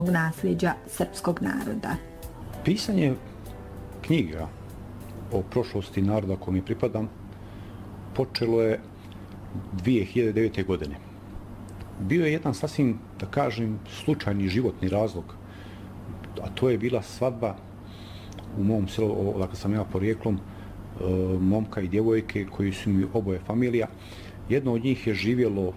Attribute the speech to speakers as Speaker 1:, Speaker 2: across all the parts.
Speaker 1: nasljeđa srpskog naroda.
Speaker 2: Pisanje knjiga o prošlosti naroda kojem mi pripadam počelo je 2009. godine. Bio je jedan sasvim, da kažem, slučajni životni razlog, a to je bila svadba u mom selu, odakle sam ja porijeklom, momka i djevojke koji su mi oboje familija. Jedno od njih je živjelo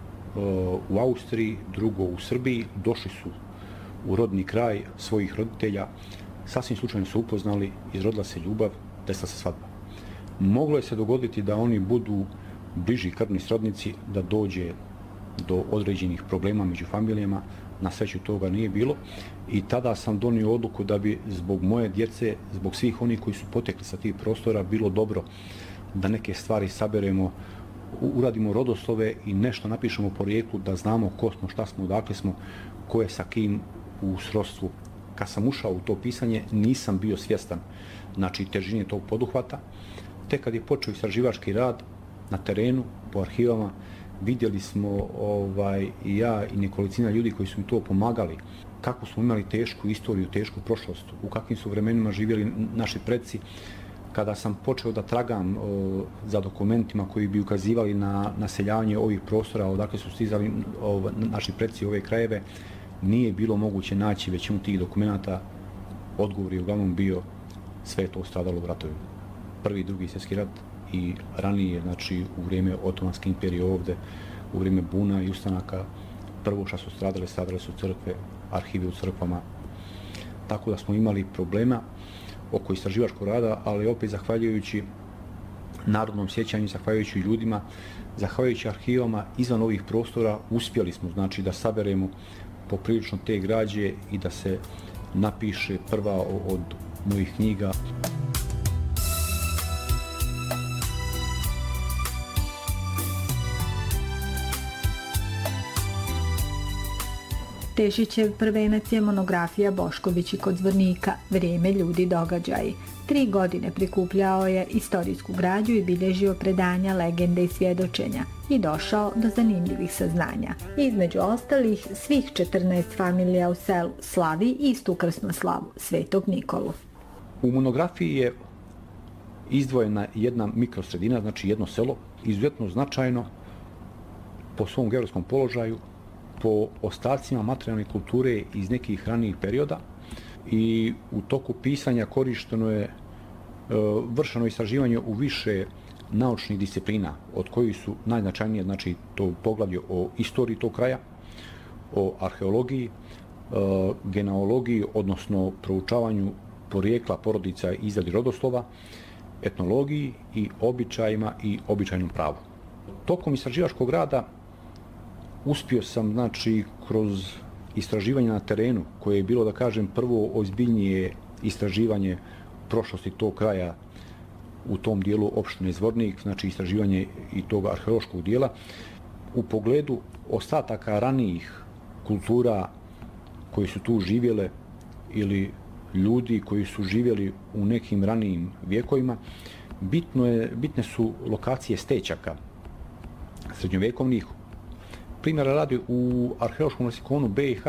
Speaker 2: u Austriji, drugo u Srbiji, došli su u rodni kraj svojih roditelja, sasvim slučajno su upoznali, izrodila se ljubav, desila se svadba. Moglo je se dogoditi da oni budu bliži krvni srodnici, da dođe do određenih problema među familijama, na sreću toga nije bilo i tada sam donio odluku da bi zbog moje djece, zbog svih onih koji su potekli sa tih prostora, bilo dobro da neke stvari saberemo, uradimo rodoslove i nešto napišemo po porijeklu, da znamo ko smo, šta smo, odakle smo, ko je sa kim u srodstvu. Kad sam ušao u to pisanje, nisam bio svjestan težine tog poduhvata. Tek kad je počeo istraživački rad na terenu, po arhivama, vidjeli smo i ja i nekolicina ljudi koji su mi to pomagali, kako smo imali tešku istoriju, tešku prošlost, u kakvim su vremenima živjeli naši predci. Kada sam počeo da tragam za dokumentima koji bi ukazivali na naseljavanje ovih prostora, odakle su stizali naši predci u ove krajeve, nije bilo moguće naći većinu tih dokumenta. Odgovor je uglavnom bio sve to stradalo u ratovima. Prvi i drugi svjetski rat i ranije, u vrijeme Otomanske imperije ovdje, u vrijeme buna i ustanaka, prvo što su stradale su crkve, arhivi u crkvama. Tako da smo imali problema oko istraživačkog rada, ali opet zahvaljujući narodnom sjećanju, zahvaljujući ljudima, zahvaljujući arhivama izvan ovih prostora, uspjeli smo da saberemo poprilično te građe i da se napiše prva od mojih knjiga.
Speaker 1: Tešićev prvenac je monografija Boškovići kod Zvornika, vrijeme, ljudi, događaji. 3 godine prikupljao je istorijsku građu i bilježio predanja, legende i svjedočenja i došao do zanimljivih saznanja. Između ostalih, svih 14 familija u selu slavi istu krsnu slavu, Svetog Nikolu.
Speaker 2: U monografiji je izdvojena jedna mikrosredina, jedno selo, izuzetno značajno po svom geografskom položaju, po ostacima materijalne kulture iz nekih ranijih perioda i u toku pisanja vršeno istraživanje u više naučnih disciplina, od kojih su najznačajnije to poglavlje o istoriji tog kraja, o arheologiji, genealogiji, odnosno proučavanju porijekla porodica i izradi rodoslova, etnologiji i običajima i običajnom pravu. Tokom istraživačkog rada uspio sam, kroz istraživanje na terenu, koje je bilo, da kažem, prvo ozbiljnije istraživanje prošlosti tog kraja u tom dijelu opštine Zvornik, istraživanje i tog arheološkog dijela, u pogledu ostataka ranijih kultura koji su tu živjele ili ljudi koji su živjeli u nekim ranijim vjekovima, bitne su lokacije stečaka srednjovjekovnih. Primjera radi, u arheološkom leksikonu BiH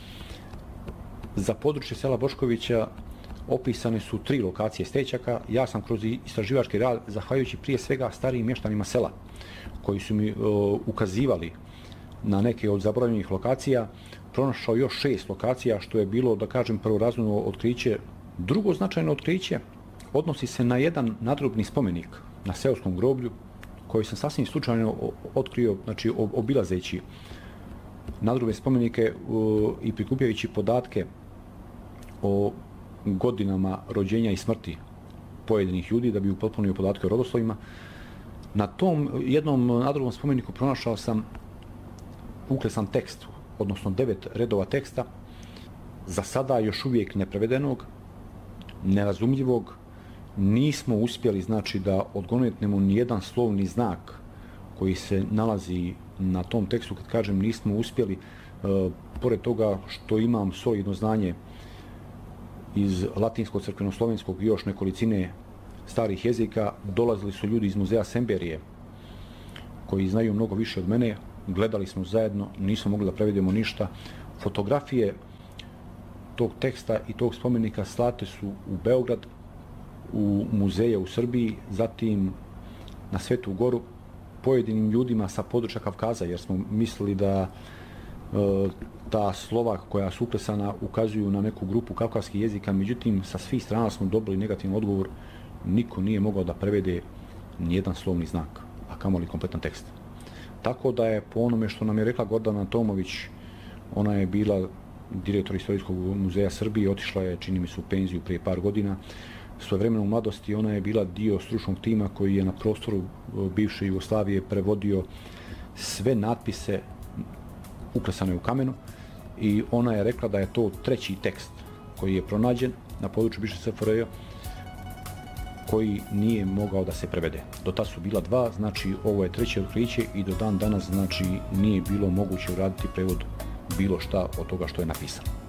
Speaker 2: za područje sela Boškovića opisane su 3 lokacije stečaka. Ja sam kroz istraživački rad, zahvaljujući prije svega starijim mještanima sela, koji su mi ukazivali na neke od zaboravljenih lokacija, pronašao još 6 lokacija, što je bilo, da kažem, prvorazredno otkriće. Drugo značajno otkriće odnosi se na jedan nadgrobni spomenik na seoskom groblju, koji sam sasvim slučajno otkrio, obilazeći nadgrobne spomenike i prikupljajući podatke o godinama rođenja i smrti pojedinih ljudi, da bi upotpunio podatke o rodoslovima. Na tom jednom nadgrobnom spomeniku pronašao sam uklesan tekst, odnosno 9 redova teksta, za sada još uvijek neprevedenog, nerazumljivog. Nismo uspjeli, da odgonetnemo nijedan slovni znak koji se nalazi na tom tekstu. Kad kažem nismo uspjeli, pored toga što imam solidno znanje iz latinskog, crkveno-slovenskog i još nekolicine starih jezika, dolazili su ljudi iz muzeja Semberije koji znaju mnogo više od mene, gledali smo zajedno, nismo mogli da prevedemo ništa. Fotografije tog teksta i tog spomenika slate su u Beograd, u muzeje u Srbiji, zatim na Svetu Goru, pojedinim ljudima sa područja Kavkaza, jer smo mislili da ta slova koja su uklesana ukazuju na neku grupu kavkazskih jezika, međutim sa svih strana smo dobili negativan odgovor, niko nije mogao da prevede nijedan slovni znak, a kamoli kompletan tekst. Tako da je po onome što nam je rekla Gordana Tomović, ona je bila direktor Istorijskog muzeja Srbije, otišla je, čini mi se, u penziju prije par godina. Svojevremeno u mladosti ona je bila dio stručnog tima koji je na prostoru bivše Jugoslavije prevodio sve natpise uklesane u kamenu i ona je rekla da je to treći tekst koji je pronađen na području bivše SFRJ koji nije mogao da se prevede. Do tada su bila dva, znači ovo je treće otkriće i do dan danas znači nije bilo moguće uraditi prevod bilo šta od toga što je napisano.